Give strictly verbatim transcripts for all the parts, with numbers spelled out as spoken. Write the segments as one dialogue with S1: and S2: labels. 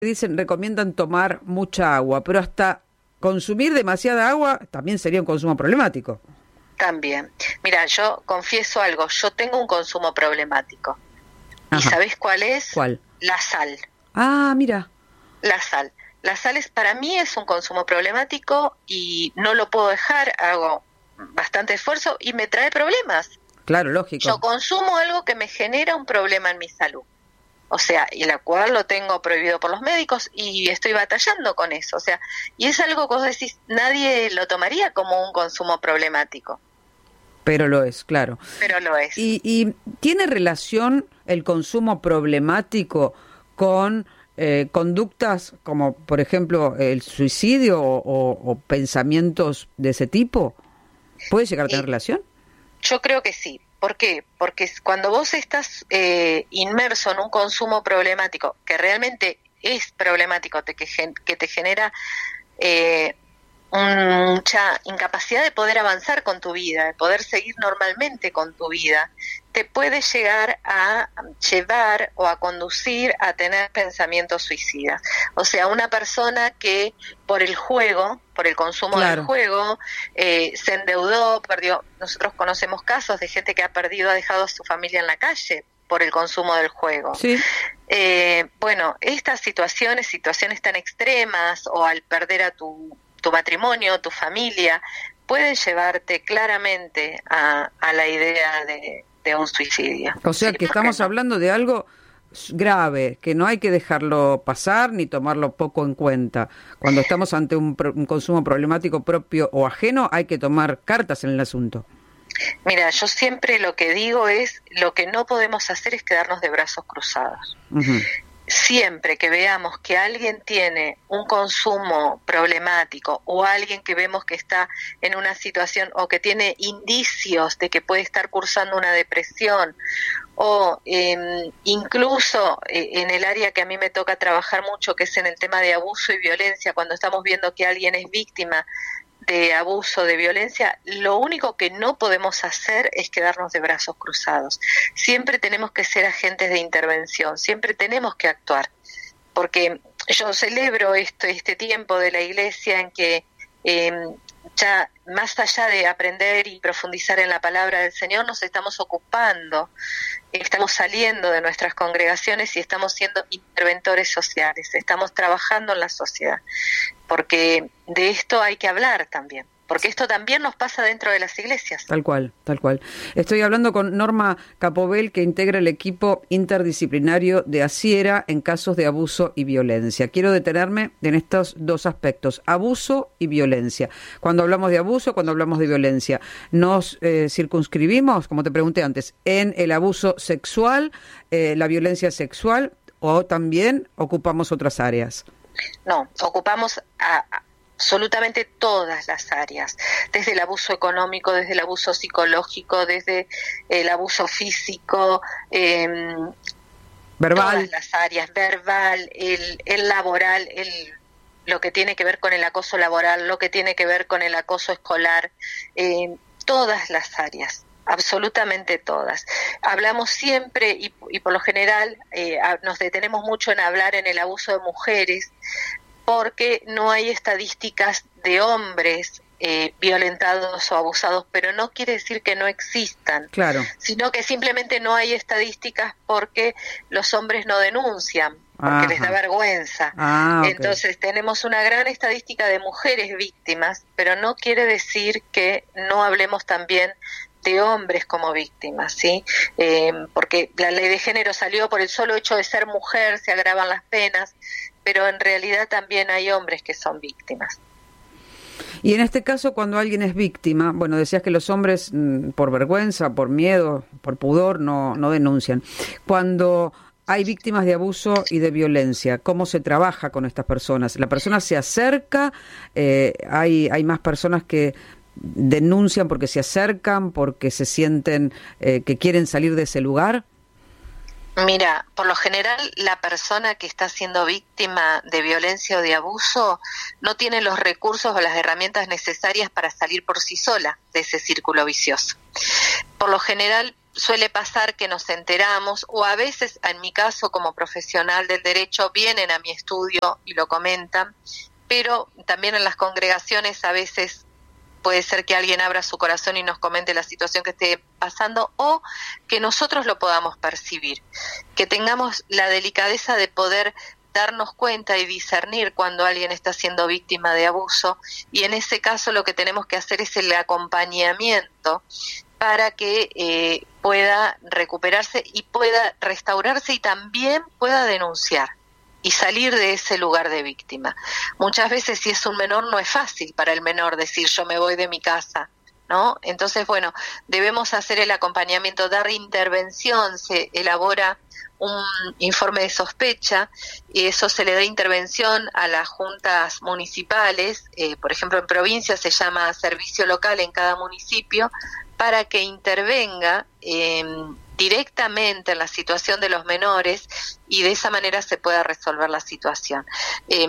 S1: Dicen, recomiendan tomar mucha agua, pero hasta consumir demasiada agua también sería un consumo problemático.
S2: También. Mira, yo confieso algo, yo tengo un consumo problemático. Ajá. ¿Y sabés cuál es?
S1: ¿Cuál?
S2: La sal.
S1: Ah, mira.
S2: La sal. La sal es, para mí es un consumo problemático y no lo puedo dejar, hago bastante esfuerzo y me trae problemas.
S1: Claro, lógico.
S2: Yo consumo algo que me genera un problema en mi salud. O sea, y la cual lo tengo prohibido por los médicos y estoy batallando con eso. O sea, y es algo que vos decís, nadie lo tomaría como un consumo problemático.
S1: Pero lo es, claro.
S2: Pero lo es.
S1: ¿Y, y tiene relación el consumo problemático con eh, conductas como, por ejemplo, el suicidio o, o, o pensamientos de ese tipo? ¿Puede llegar a tener eh, relación?
S2: Yo creo que sí. ¿Por qué? Porque cuando vos estás eh, inmerso en un consumo problemático, que realmente es problemático, te, que, que te genera eh, mucha incapacidad de poder avanzar con tu vida, de poder seguir normalmente con tu vida, te puede llegar a llevar o a conducir a tener pensamientos suicidas. O sea, una persona que por el juego, por el consumo claro. del juego, eh, se endeudó, perdió. Nosotros conocemos casos de gente que ha perdido, ha dejado a su familia en la calle por el consumo del juego.
S1: Sí.
S2: Eh, bueno, estas situaciones, situaciones tan extremas, o al perder a tu, tu matrimonio, tu familia, pueden llevarte claramente a, a la idea de, de un suicidio.
S1: O sea,
S2: sí,
S1: que estamos
S2: no?
S1: hablando de algo grave, que no hay que dejarlo pasar ni tomarlo poco en cuenta. Cuando estamos ante un, un consumo problemático propio o ajeno, hay que tomar cartas en el asunto.
S2: Mira, yo siempre lo que digo es, lo que no podemos hacer es quedarnos de brazos cruzados. Uh-huh. Siempre que veamos que alguien tiene un consumo problemático o alguien que vemos que está en una situación o que tiene indicios de que puede estar cursando una depresión o eh, incluso eh, en el área que a mí me toca trabajar mucho, que es en el tema de abuso y violencia, cuando estamos viendo que alguien es víctima de abuso, de violencia, lo único que no podemos hacer es quedarnos de brazos cruzados. Siempre tenemos que ser agentes de intervención, siempre tenemos que actuar, porque yo celebro esto, este tiempo de la Iglesia en que eh, ya más allá de aprender y profundizar en la palabra del Señor, nos estamos ocupando, estamos saliendo de nuestras congregaciones y estamos siendo interventores sociales, estamos trabajando en la sociedad, porque de esto hay que hablar también, porque esto también nos pasa dentro de las iglesias.
S1: Tal cual, tal cual. Estoy hablando con Norma Capobel, que integra el equipo interdisciplinario de Asiera en casos de abuso y violencia. Quiero detenerme en estos dos aspectos, abuso y violencia. Cuando hablamos de abuso, cuando hablamos de violencia, nos eh, circunscribimos, como te pregunté antes, en el abuso sexual, eh, la violencia sexual, o también ocupamos otras áreas.
S2: No, ocupamos a, a absolutamente todas las áreas, desde el abuso económico, desde el abuso psicológico, desde el abuso físico, eh,
S1: verbal,
S2: todas las áreas, verbal, el, el laboral, el, lo que tiene que ver con el acoso laboral, lo que tiene que ver con el acoso escolar, eh, todas las áreas. Absolutamente todas. Hablamos siempre y, y por lo general eh, nos detenemos mucho en hablar en el abuso de mujeres porque no hay estadísticas de hombres eh, violentados o abusados, pero no quiere decir que no existan,
S1: claro, sino
S2: que simplemente no hay estadísticas porque los hombres no denuncian, porque Ajá. les da vergüenza.
S1: Ah, okay.
S2: Entonces tenemos una gran estadística de mujeres víctimas, pero no quiere decir que no hablemos también de hombres como víctimas, ¿sí? Eh, porque la ley de género salió por el solo hecho de ser mujer, se agravan las penas, pero en realidad también hay hombres que son víctimas.
S1: Y en este caso, cuando alguien es víctima, bueno, decías que los hombres mmm, por vergüenza, por miedo, por pudor, no, no denuncian. Cuando hay víctimas de abuso y de violencia, ¿cómo se trabaja con estas personas? ¿La persona se acerca? Eh, hay, hay más personas que denuncian porque se acercan, porque se sienten eh, que quieren salir de ese lugar?
S2: Mira, por lo general la persona que está siendo víctima de violencia o de abuso no tiene los recursos o las herramientas necesarias para salir por sí sola de ese círculo vicioso. Por lo general suele pasar que nos enteramos, o a veces, en mi caso como profesional del derecho, vienen a mi estudio y lo comentan, pero también en las congregaciones a veces puede ser que alguien abra su corazón y nos comente la situación que esté pasando, o que nosotros lo podamos percibir, que tengamos la delicadeza de poder darnos cuenta y discernir cuando alguien está siendo víctima de abuso, y en ese caso lo que tenemos que hacer es el acompañamiento para que eh, pueda recuperarse y pueda restaurarse y también pueda denunciar y salir de ese lugar de víctima. Muchas veces, si es un menor, no es fácil para el menor decir yo me voy de mi casa, ¿no? Entonces, bueno, debemos hacer el acompañamiento, dar intervención, se elabora un informe de sospecha, y eso se le da intervención a las juntas municipales, eh, por ejemplo en provincia se llama servicio local en cada municipio, para que intervenga eh, directamente en la situación de los menores y de esa manera se pueda resolver la situación. Eh,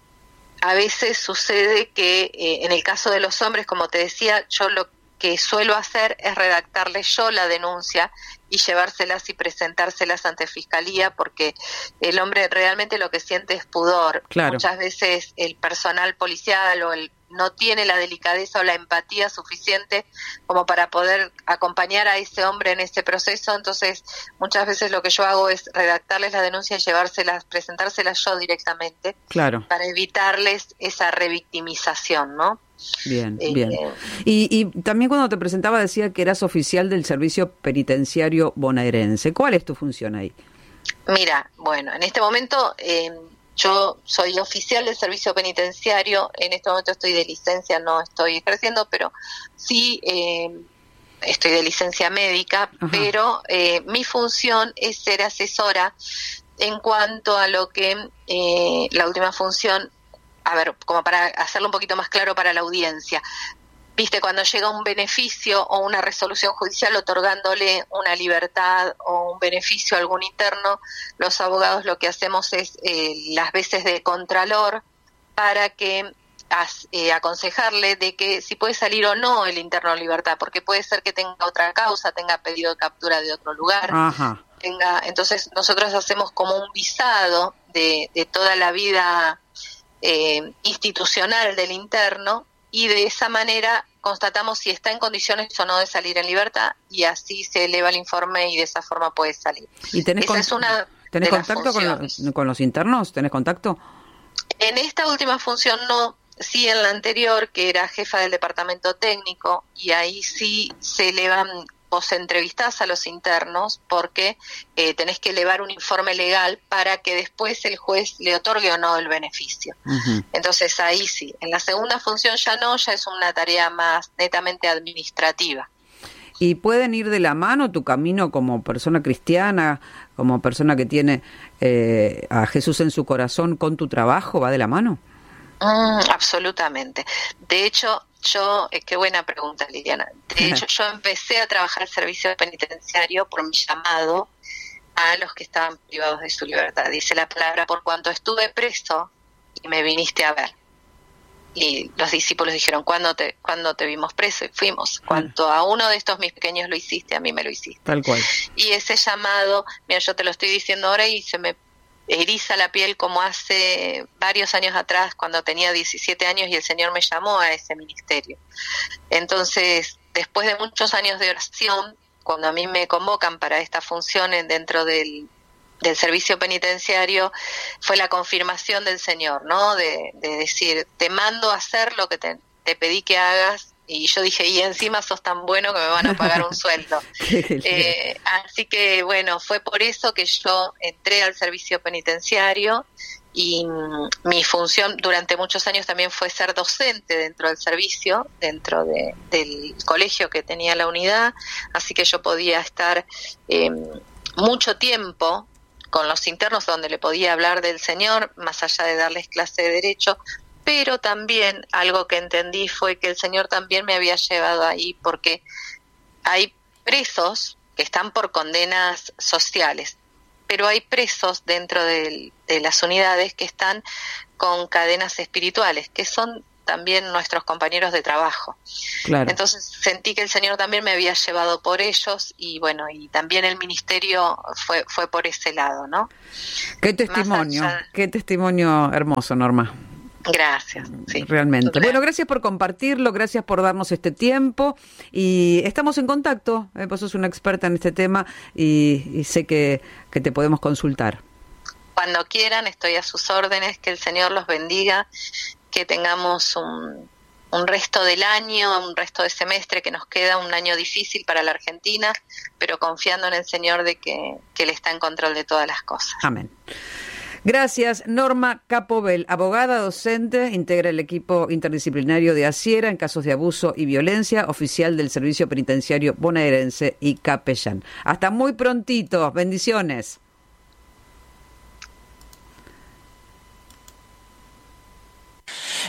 S2: a veces sucede que eh, en el caso de los hombres, como te decía, yo lo que suelo hacer es redactarles yo la denuncia y llevárselas y presentárselas ante Fiscalía, porque el hombre realmente lo que siente es pudor.
S1: Claro.
S2: Muchas veces el personal policial o el no tiene la delicadeza o la empatía suficiente como para poder acompañar a ese hombre en ese proceso, entonces muchas veces lo que yo hago es redactarles la denuncia y llevárselas, presentárselas yo directamente,
S1: claro,
S2: para evitarles esa revictimización, ¿no?
S1: Bien,
S2: eh,
S1: bien. Y, y también cuando te presentaba decía que eras oficial del Servicio Penitenciario Bonaerense. ¿Cuál es tu función ahí?
S2: Mira, bueno, en este momento eh, yo soy oficial del servicio penitenciario, en este momento estoy de licencia, no estoy ejerciendo, pero sí eh, estoy de licencia médica. Ajá. Pero eh, mi función es ser asesora en cuanto a lo que eh, la última función, a ver, como para hacerlo un poquito más claro para la audiencia. Viste, cuando llega un beneficio o una resolución judicial otorgándole una libertad o un beneficio a algún interno, los abogados lo que hacemos es eh, las veces de contralor para que as, eh, aconsejarle de que si puede salir o no el interno en libertad, porque puede ser que tenga otra causa, tenga pedido de captura de otro lugar.
S1: Ajá.
S2: Tenga, entonces nosotros hacemos como un visado de, de toda la vida eh, institucional del interno, y de esa manera constatamos si está en condiciones o no de salir en libertad, y así se eleva el informe y de esa forma puede salir.
S1: ¿Y tenés,
S2: esa
S1: con,
S2: es una
S1: ¿tenés
S2: de
S1: contacto con los, con los internos? ¿Tenés contacto?
S2: En esta última función no, sí en la anterior, que era jefa del departamento técnico, y ahí sí se elevan, vos entrevistás a los internos porque eh, tenés que elevar un informe legal para que después el juez le otorgue o no el beneficio. Uh-huh. Entonces ahí sí. En la segunda función ya no, ya es una tarea más netamente administrativa.
S1: ¿Y pueden ir de la mano tu camino como persona cristiana, como persona que tiene eh, a Jesús en su corazón, con tu trabajo? ¿Va de la mano?
S2: Mm, absolutamente. De hecho, yo, eh, qué buena pregunta, Liliana. De hecho, yo empecé a trabajar el servicio penitenciario por mi llamado a los que estaban privados de su libertad. Dice la palabra, por cuanto estuve preso y me viniste a ver. Y los discípulos dijeron, ¿cuándo te, ¿cuándo te vimos preso? Y fuimos. Cuanto a uno de estos mis pequeños lo hiciste, a mí me lo hiciste.
S1: Tal cual.
S2: Y ese llamado, mira, yo te lo estoy diciendo ahora y se me eriza la piel como hace varios años atrás, cuando tenía diecisiete años y el Señor me llamó a ese ministerio. Entonces, después de muchos años de oración, cuando a mí me convocan para esta función dentro del, del servicio penitenciario, fue la confirmación del Señor, ¿no? De, de decir, te mando a hacer lo que te, te pedí que hagas. Y yo dije, y encima sos tan bueno que me van a pagar un sueldo. eh, así que, bueno, fue por eso que yo entré al servicio penitenciario, y mm, mi función durante muchos años también fue ser docente dentro del servicio, dentro de, del colegio que tenía la unidad, así que yo podía estar eh, mucho tiempo con los internos donde le podía hablar del Señor, más allá de darles clase de derecho. Pero también algo que entendí fue que el Señor también me había llevado ahí porque hay presos que están por condenas sociales, pero hay presos dentro de, de las unidades que están con cadenas espirituales, que son también nuestros compañeros de trabajo.
S1: Claro.
S2: Entonces sentí que el Señor también me había llevado por ellos y bueno, y también el ministerio fue fue por ese lado, ¿no?
S1: Qué testimonio, allá... qué testimonio hermoso, Norma.
S2: Gracias, sí.
S1: Realmente. Gracias. Bueno, gracias por compartirlo, gracias por darnos este tiempo y estamos en contacto. Eh, vos sos una experta en este tema y, y sé que, que te podemos consultar.
S2: Cuando quieran, estoy a sus órdenes, que el Señor los bendiga, que tengamos un, un resto del año, un resto de semestre que nos queda, un año difícil para la Argentina, pero confiando en el Señor de que, que Él está en control de todas las cosas.
S1: Amén. Gracias. Norma Capovel, abogada, docente, integra el equipo interdisciplinario de Asiera en casos de abuso y violencia, oficial del Servicio Penitenciario Bonaerense y capellán. Hasta muy prontito. Bendiciones.